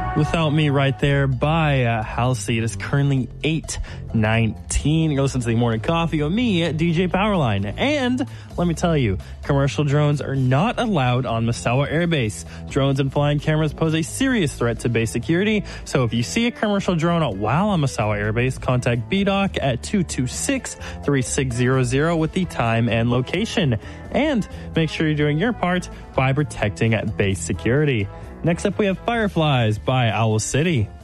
Without Me right there by Halsey. It is currently 8:19. You're listening to the Morning Coffee with me, DJ Powerline. And let me tell you, commercial drones are not allowed on Misawa Air Base. Drones and flying cameras pose a serious threat to base security. So if you see a commercial drone while on Misawa Air Base, contact BDOC at 226-3600 with the time and location. And make sure you're doing your part by protecting base security. Next up, we have Fireflies by Owl City.